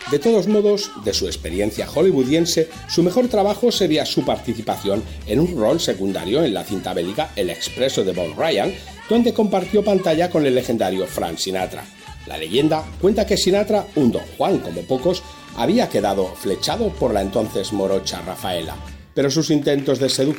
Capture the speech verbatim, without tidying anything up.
De todos modos, de su experiencia hollywoodiense, su mejor trabajo sería su participación en un rol secundario en la cinta bélica El Expreso de Bob Ryan, donde compartió pantalla con el legendario Frank Sinatra. La leyenda cuenta que Sinatra, un don Juan como pocos, había quedado flechado por la entonces morocha Rafaela, pero sus intentos de seducción